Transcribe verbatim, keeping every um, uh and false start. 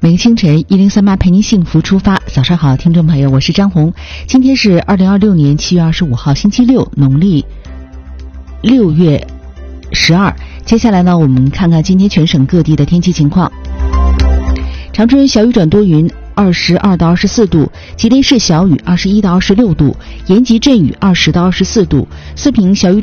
每个清晨一零三八陪您幸福出发。早上好，听众朋友，我是张红。今天是二零二六年七月二十五号，星期六，农历六月十二。接下来呢，我们看看今天全省各地的天气情况。长春小雨转多云，二十二到二十四度；吉林市小雨，二十一到二十六度；延吉阵雨，二十到二十四度；四平小雨